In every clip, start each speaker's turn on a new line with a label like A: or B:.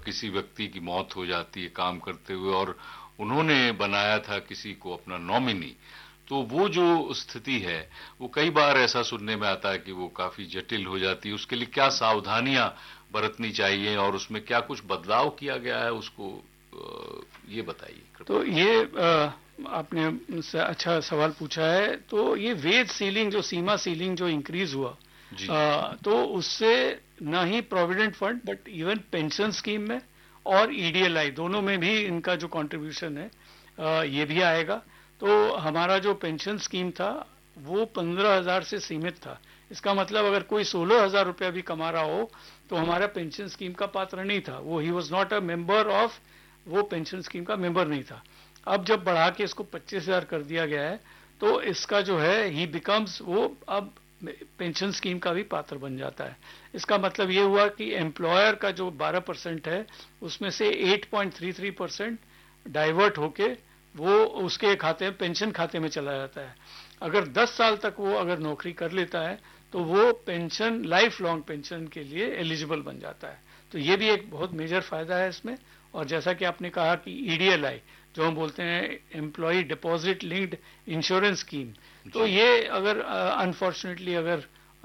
A: किसी व्यक्ति की मौत हो जाती है काम करते हुए और उन्होंने बनाया था किसी को अपना नॉमिनी, तो वो जो स्थिति है वो कई बार ऐसा सुनने में आता है कि वो काफी जटिल हो जाती है। उसके लिए क्या सावधानियां बरतनी चाहिए और उसमें क्या कुछ बदलाव किया गया है, उसको ये बताइए।
B: तो ये आपने अच्छा सवाल पूछा है। तो ये वेज सीलिंग, जो सीमा सीलिंग जो इंक्रीज हुआ, तो उससे ना ही provident fund but even pension scheme में और ईडीएलआई दोनों में भी इनका जो कंट्रीब्यूशन है ये भी आएगा। तो हमारा जो पेंशन स्कीम था वो 15,000 से सीमित था। इसका मतलब अगर कोई 16,000 रुपया भी कमा रहा हो तो हमारा पेंशन स्कीम का पात्र नहीं था, वो he was not a member of, वो पेंशन स्कीम का मेंबर नहीं था। अब जब बढ़ा के इसको 25,000 कर दिया गया है तो इसका जो है ही बिकम्स, वो अब पेंशन स्कीम का भी पात्र बन जाता है। इसका मतलब ये हुआ कि एम्प्लॉयर का जो 12% है उसमें से 8.33% डाइवर्ट होके वो उसके खाते में, पेंशन खाते में चला जाता है। अगर 10 साल तक वो अगर नौकरी कर लेता है तो वो पेंशन, लाइफ लॉन्ग पेंशन के लिए एलिजिबल बन जाता है। तो ये भी एक बहुत मेजर फायदा है इसमें। और जैसा कि आपने कहा कि ईडीएलआई जो हम बोलते हैं employ deposit linked insurance scheme, तो ये अगर अनफॉर्चुनेटली अगर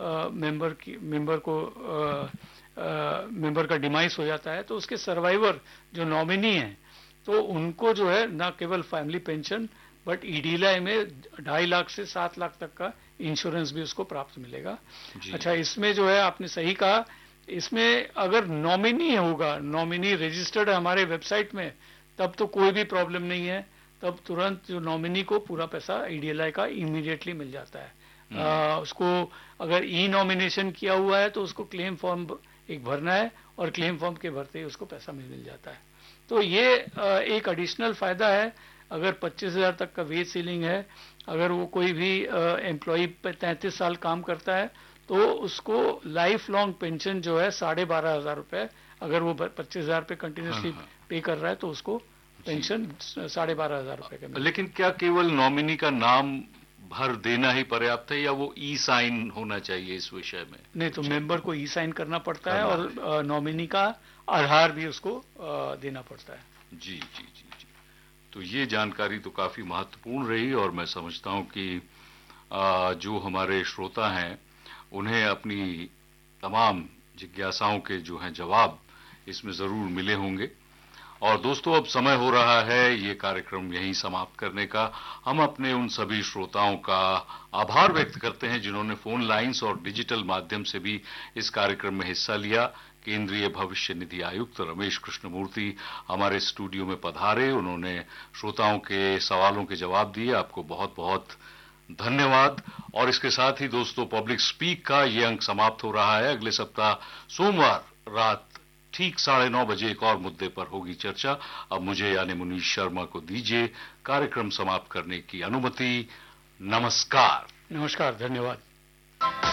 B: मेंबर का डिमाइस हो जाता है तो उसके सर्वाइवर जो नॉमिनी है तो उनको जो है न केवल फैमिली पेंशन बट ईडीएलआई में 2.5 लाख से 7 लाख तक का इंश्योरेंस भी उसको प्राप्त मिलेगा। अच्छा, इसमें जो है आपने सही कहा, इसमें अगर नॉमिनी होगा, नॉमिनी रजिस्टर्ड है हमारे वेबसाइट में, तब तो कोई भी प्रॉब्लम नहीं है। तब तुरंत जो नॉमिनी को पूरा पैसा ईडीएलआई का इमीडिएटली मिल जाता है। उसको अगर ई नॉमिनेशन किया हुआ है तो उसको क्लेम फॉर्म एक भरना है और क्लेम फॉर्म के भरते ही उसको पैसा मिल जाता है। तो ये एक एडिशनल फायदा है। अगर 25,000 तक का वेज सीलिंग है, अगर वो कोई भी एम्प्लॉय 33 साल काम करता है तो उसको लाइफ लॉन्ग पेंशन जो है 12,500 रुपए, अगर वो 25,000 पे कंटिन्यूसली पे कर रहा है तो उसको पेंशन 12,500 रुपए का।
A: लेकिन क्या केवल नॉमिनी का नाम भर देना ही पर्याप्त है या वो ई साइन होना चाहिए इस विषय में?
B: नहीं, तो मेंबर को ई साइन करना पड़ता है और नॉमिनी का आधार भी उसको देना पड़ता है।
A: जी जी जी जी। तो ये जानकारी तो काफी महत्वपूर्ण रही और मैं समझता हूं कि जो हमारे श्रोता हैं उन्हें अपनी तमाम जिज्ञासाओं के जो हैं जवाब इसमें जरूर मिले होंगे। और दोस्तों, अब समय हो रहा है ये कार्यक्रम यहीं समाप्त करने का। हम अपने उन सभी श्रोताओं का आभार व्यक्त करते हैं जिन्होंने फोन लाइंस और डिजिटल माध्यम से भी इस कार्यक्रम में हिस्सा लिया। केंद्रीय भविष्य निधि आयुक्त रमेश कृष्णमूर्ति हमारे स्टूडियो में पधारे, उन्होंने श्रोताओं के सवालों के जवाब दिए। आपको बहुत बहुत धन्यवाद। और इसके साथ ही दोस्तों, पब्लिक स्पीक का ये अंक समाप्त हो रहा है। अगले सप्ताह सोमवार रात ठीक 9:30 बजे एक और मुद्दे पर होगी चर्चा। अब मुझे यानी मुनीश शर्मा को दीजिए कार्यक्रम समाप्त करने की अनुमति। नमस्कार।
B: नमस्कार, धन्यवाद।